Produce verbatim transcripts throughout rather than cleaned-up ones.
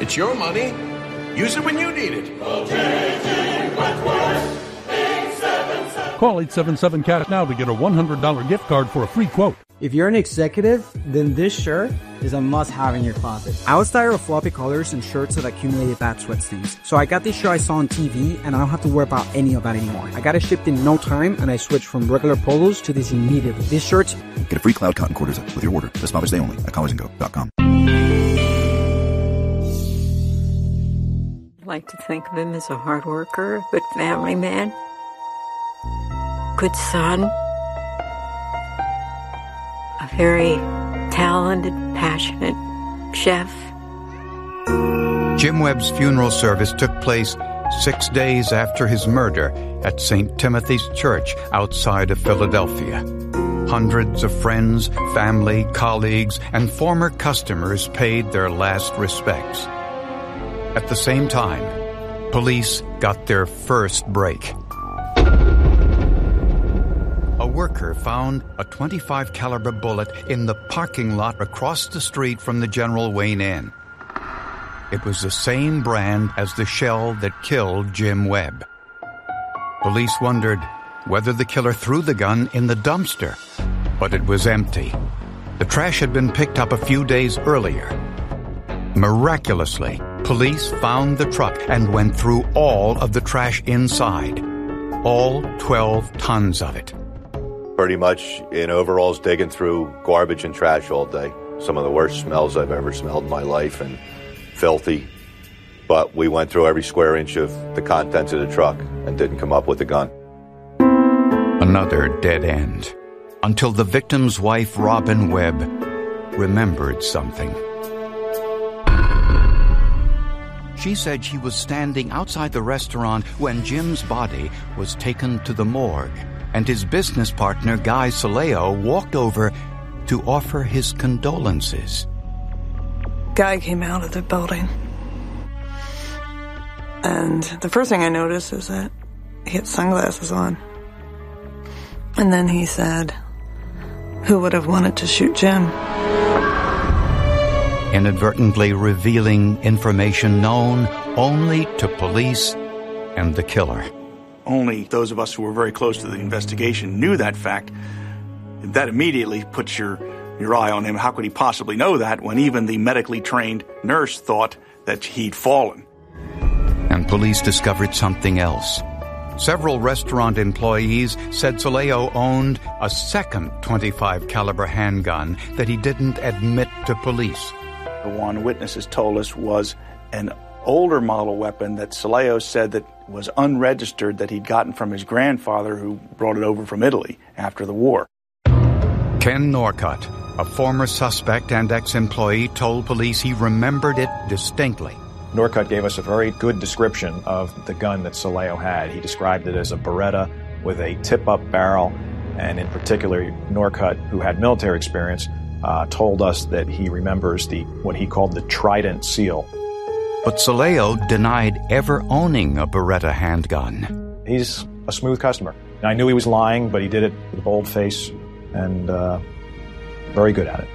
It's your money. Use it when you need it. Call eight seven seven, C A T now to get a one hundred dollars gift card for a free quote. If you're an executive, then this shirt is a must-have in your closet. I was tired of floppy colors and shirts that accumulated bad sweat stains. So I got this shirt I saw on T V, and I don't have to worry about any of that anymore. I got it shipped in no time, and I switched from regular polos to this immediately. This shirt... Get a free Cloud Cotton Quarter Zip with your order this Mother's Day only at collars and go dot com. I like to think of him as a hard worker, a good family man, good son, a very talented, passionate chef. Jim Webb's funeral service took place six days after his murder at Saint Timothy's Church outside of Philadelphia. Hundreds of friends, family, colleagues, and former customers paid their last respects. At the same time, police got their first break. A worker found a twenty-five caliber bullet in the parking lot across the street from the General Wayne Inn. It was the same brand as the shell that killed Jim Webb. Police wondered whether the killer threw the gun in the dumpster, but it was empty. The trash had been picked up a few days earlier. Miraculously, police found the truck and went through all of the trash inside, all twelve tons of it. Pretty much in overalls digging through garbage and trash all day. Some of the worst smells I've ever smelled in my life, and filthy. But we went through every square inch of the contents of the truck and didn't come up with a gun. Another dead end, until the victim's wife, Robin Webb, remembered something. She said she was standing outside the restaurant when Jim's body was taken to the morgue, and his business partner, Guy Saleo, walked over to offer his condolences. Guy came out of the building, and the first thing I noticed is that he had sunglasses on. And then he said, "Who would have wanted to shoot Jim?" Inadvertently revealing information known only to police and the killer. Only those of us who were very close to the investigation knew that fact. That immediately puts your, your eye on him. How could he possibly know that when even the medically trained nurse thought that he'd fallen? And police discovered something else. Several restaurant employees said Saleo owned a second twenty-five caliber handgun that he didn't admit to police. The one witnesses told us was an older model weapon that Saleo said that was unregistered, that he'd gotten from his grandfather, who brought it over from Italy after the war. Ken Norcutt, a former suspect and ex-employee, told police he remembered it distinctly. Norcutt gave us a very good description of the gun that Saleo had. He described it as a Beretta with a tip-up barrel, and in particular, Norcutt, who had military experience, uh, told us that he remembers the what he called the Trident seal. But Saleo denied ever owning a Beretta handgun. He's a smooth customer. I knew he was lying, but he did it with a bold face and uh, very good at it.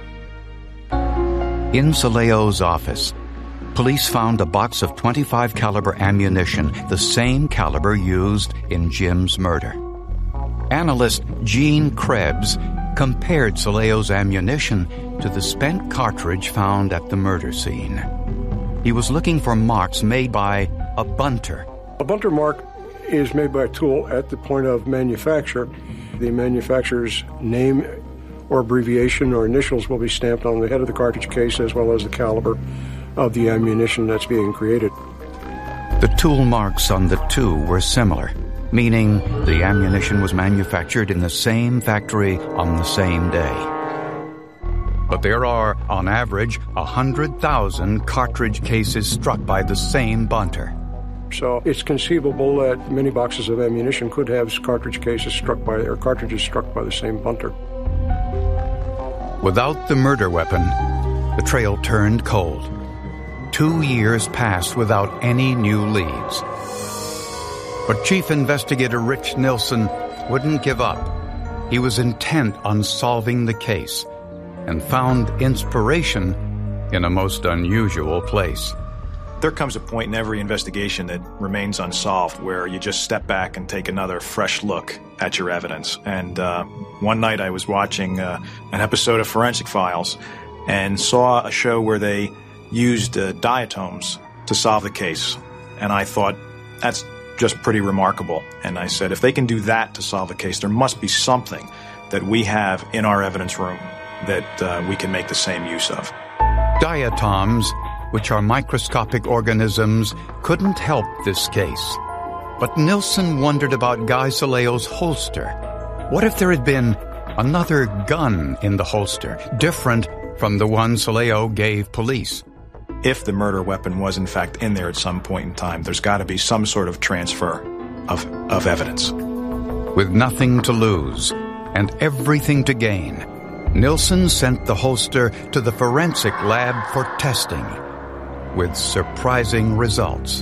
In Saleo's office, police found a box of twenty-five caliber ammunition, the same caliber used in Jim's murder. Analyst Gene Krebs compared Saleo's ammunition to the spent cartridge found at the murder scene. He was looking for marks made by a bunter. A bunter mark is made by a tool at the point of manufacture. The manufacturer's name or abbreviation or initials will be stamped on the head of the cartridge case, as well as the caliber of the ammunition that's being created. The tool marks on the two were similar, meaning the ammunition was manufactured in the same factory on the same day. But there are, on average, one hundred thousand cartridge cases struck by the same bunter. So it's conceivable that many boxes of ammunition could have cartridge cases struck by, or cartridges struck by the same bunter. Without the murder weapon, the trail turned cold. Two years passed without any new leads. But Chief Investigator Rich Nilsson wouldn't give up. He was intent on solving the case and found inspiration in a most unusual place. There comes a point in every investigation that remains unsolved where you just step back and take another fresh look at your evidence. And uh, one night I was watching uh, an episode of Forensic Files and saw a show where they used uh, diatoms to solve the case. And I thought, that's just pretty remarkable. And I said, if they can do that to solve a case, there must be something that we have in our evidence room that uh, we can make the same use of. Diatoms, which are microscopic organisms, couldn't help this case. But Nilsson wondered about Guy Soleo's holster. What if there had been another gun in the holster, different from the one Soleo gave police? If the murder weapon was in fact in there at some point in time, there's got to be some sort of transfer of, of evidence. With nothing to lose and everything to gain, Nilsson sent the holster to the forensic lab for testing, with surprising results.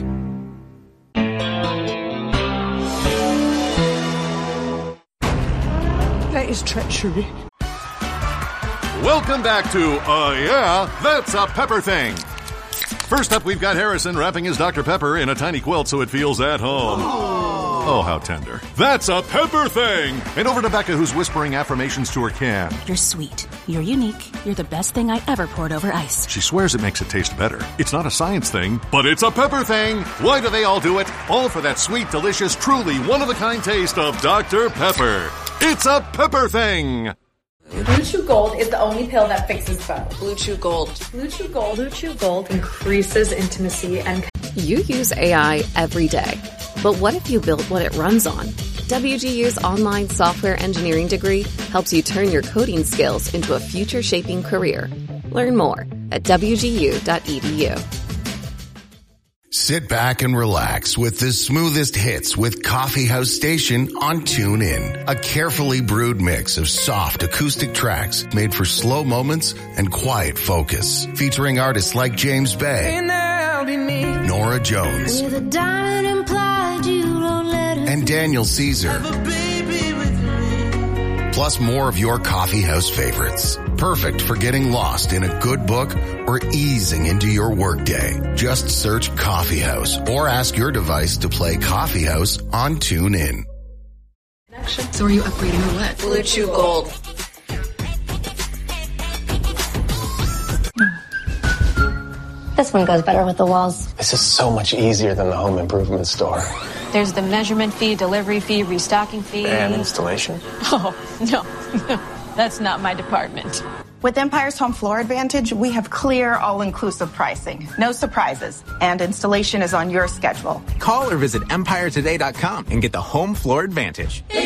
That is treachery. Welcome back to, uh, yeah, That's a Pepper Thing. First up, we've got Harrison wrapping his Doctor Pepper in a tiny quilt so it feels at home. Oh, how tender. That's a Pepper Thing! And over to Becca, who's whispering affirmations to her can. You're sweet. You're unique. You're the best thing I ever poured over ice. She swears it makes it taste better. It's not a science thing, but it's a Pepper Thing! Why do they all do it? All for that sweet, delicious, truly one-of-a-kind taste of Doctor Pepper. It's a Pepper Thing! Blue Chew Gold is the only pill that fixes both. Blue Chew Gold. Blue Chew Gold. Blue Chew Gold increases intimacy and... You use A I every day. But what if you built what it runs on? W G U's online software engineering degree helps you turn your coding skills into a future-shaping career. Learn more at w g u dot e d u. Sit back and relax with the smoothest hits with Coffee House Station on TuneIn. A carefully brewed mix of soft acoustic tracks made for slow moments and quiet focus. Featuring artists like James Bay, Nora Jones, and Daniel Caesar. Plus more of your coffee house favorites. Perfect for getting lost in a good book or easing into your workday. Just search Coffee House or ask your device to play Coffee House on TuneIn. So are you upgrading or what? Blue Chew Gold. This one goes better with the walls. This is so much easier than the home improvement store. There's the measurement fee, delivery fee, restocking fee. And installation. Oh, no, no, that's not my department. With Empire's Home Floor Advantage, we have clear, all-inclusive pricing. No surprises. And installation is on your schedule. Call or visit empire today dot com and get the Home Floor Advantage.